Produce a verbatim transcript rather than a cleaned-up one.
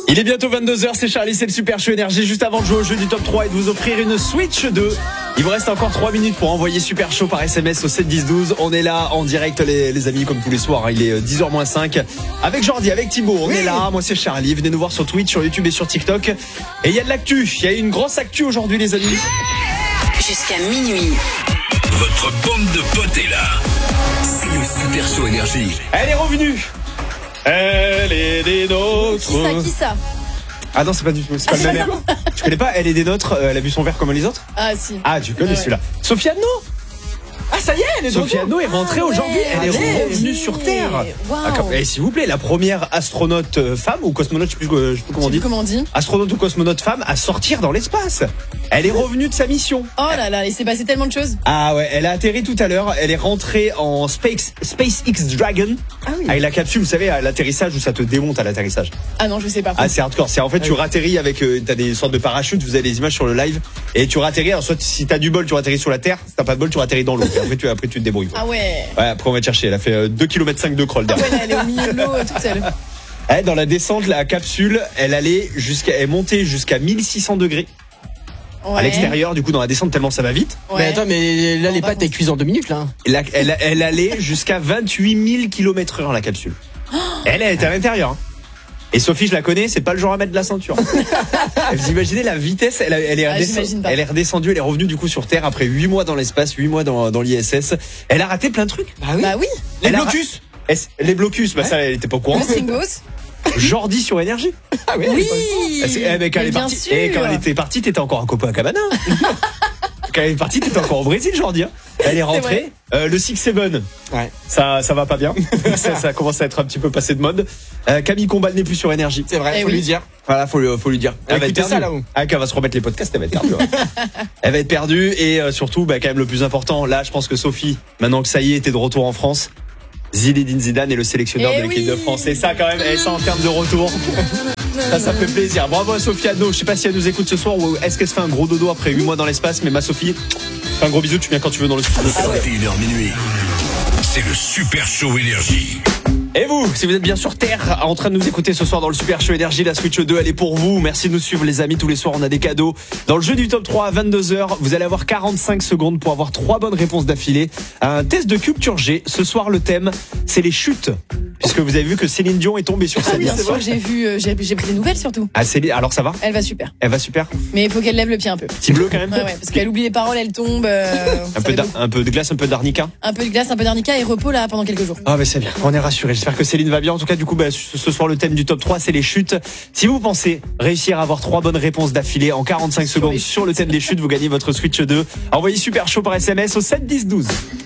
Il est bientôt vingt-deux heures, c'est Charlie, c'est le Super Show Énergie. Juste avant de jouer au jeu du top trois et de vous offrir une Switch deux. Il vous reste encore trois minutes pour envoyer Super Show par S M S au sept dix douze. On est là en direct les, les amis comme tous les soirs, hein. Il est dix heures moins cinq. Avec Jordi, avec Thibaut, on oui. est là. Moi c'est Charlie, venez nous voir sur Twitch, sur YouTube et sur TikTok. Et il y a de l'actu, il y a une grosse actu aujourd'hui les amis. Jusqu'à minuit. Votre bande de potes est là. C'est le Super Show Énergie. Elle est revenue. Elle est des nôtres. Qui ça, qui ça? Ah non, c'est pas du tout, c'est pas le même air. Tu connais pas Elle est des nôtres, elle a bu son verre comme les autres? Ah si. Ah, tu connais ouais. celui-là. Sophia Anno. Ah ça y est, elle est Sophia Anno est rentrée ah, aujourd'hui, ouais, elle est allez, revenue sur Terre. Wow. Ah, comme, et s'il vous plaît, la première astronaute euh, femme ou cosmonaute, je sais plus, je sais plus comment on dit. Comment on dit Astronaute ou cosmonaute femme à sortir dans l'espace. Elle est revenue de sa mission. Oh là là, il s'est passé tellement de choses. Ah ouais, elle a atterri tout à l'heure, elle est rentrée en Space SpaceX Dragon. Ah oui. Avec la capsule, vous savez, à l'atterrissage où ça te démonte à l'atterrissage. Ah non, je sais pas. Ah c'est hardcore, c'est en fait ah, tu oui. ratterris avec euh, t'as des sortes de parachutes, vous avez des images sur le live et tu ratterris, alors soit si t'as du bol tu ratterris sur la terre, si t'as pas de bol tu ratterris dans l'eau. Après tu après tu te débrouilles. Ah ouais. Ouais, après on va te chercher, elle a fait euh, deux kilomètres cinq de crawl derrière. Ah ouais, là, elle est au milieu de l'eau euh, toute seule. Eh, dans la descente, la capsule, elle allait jusqu'à elle montait jusqu'à mille six cents degrés. Ouais. À l'extérieur, du coup, dans la descente, tellement ça va vite. Ouais. Mais attends, mais là, les pâtes, elles cuisent en deux minutes, là. Là elle, elle allait jusqu'à vingt-huit mille kilomètres heure, la capsule. Oh. Elle, elle était à l'intérieur. Hein. Et Sophie, je la connais, c'est pas le genre à mettre de la ceinture. Vous imaginez la vitesse, elle, elle, est ah, redescendue, elle est redescendue, elle est revenue du coup sur Terre après huit mois dans l'espace, huit mois dans, dans l'I S S. Elle a raté plein de trucs. Bah oui. Bah oui. Les elle blocus. A... Les blocus, bah ouais. ça, elle était pas au courant. Le Singos. Jordi sur Énergie. Ah oui. Oui. Eh, mais quand, elle est partie, et quand elle était partie, t'étais encore à Copacabana. Quand elle est partie, t'étais encore au Brésil, Jordi. Hein. Elle est rentrée. C'est euh, le six sept. Ouais. Ça, ça va pas bien. ça, ça commence à être un petit peu passé de mode. Euh, Camille Combal n'est plus sur Énergie. C'est vrai, eh faut oui. lui dire. Voilà, faut, faut lui dire. Elle, elle va être perdue. Ça, là-haut. Ah, quand elle va se remettre les podcasts, elle va être perdue. Elle va être perdue et euh, surtout, bah, quand même le plus important, là, je pense que Sophie, maintenant que ça y est, t'es de retour en France. Zinedine Zidane est le sélectionneur eh de l'équipe oui. de France. Et ça, quand même, et ça en termes de retour. Ça, ça fait plaisir. Bravo à Sophie Anno. Je sais pas si elle nous écoute ce soir ou est-ce qu'elle se fait un gros dodo après huit mois dans l'espace. Mais ma Sophie, fais un gros bisou. Tu viens quand tu veux dans le studio. Ah ouais. vingt et une heures minuit. C'est le Super Show Énergie. Et vous, si vous êtes bien sur Terre, en train de nous écouter ce soir dans le Super Show Énergie, la Switch deux, elle est pour vous. Merci de nous suivre les amis, tous les soirs on a des cadeaux. Dans le jeu du top trois à vingt-deux heures, vous allez avoir quarante-cinq secondes pour avoir trois bonnes réponses d'affilée. Un test de culture G. Ce soir le thème, c'est les chutes. Puisque vous avez vu que Céline Dion est tombée sur ah, scène. Bien sûr, j'ai vu, euh, j'ai, j'ai pris des nouvelles surtout. Ah Céline, alors ça va? Elle va super. Elle va super. Mais il faut qu'elle lève le pied un peu. Petit bleu quand même. Ouais, ouais, parce qu'elle oublie les paroles, elle tombe. Euh, un, peu un peu de glace, un peu d'arnica. Un peu de glace, un peu d'arnica et repos là pendant quelques jours. Ah mais c'est bien, on est rassurés. J'espère que Céline va bien. En tout cas, du coup, bah, ce soir le thème du top trois, c'est les chutes. Si vous pensez réussir à avoir trois bonnes réponses d'affilée en quarante-cinq secondes sur le thème des chutes, vous gagnez votre Switch deux. Envoyez Super Show par S M S au sept dix douze.